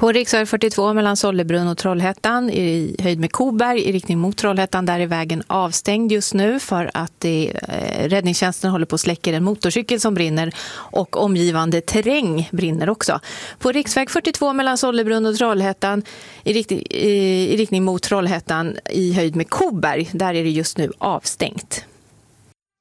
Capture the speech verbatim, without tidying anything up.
På riksväg fyrtiotvå mellan Sollebrunn och Trollhättan i höjd med Koberg i riktning mot Trollhättan, där är vägen avstängd just nu för att det, eh, räddningstjänsten håller på att släcka en motorcykel som brinner och omgivande terräng brinner också. På riksväg fyrtiotvå mellan Sollebrunn och Trollhättan i riktning, i, i riktning mot Trollhättan i höjd med Koberg, där är det just nu avstängt.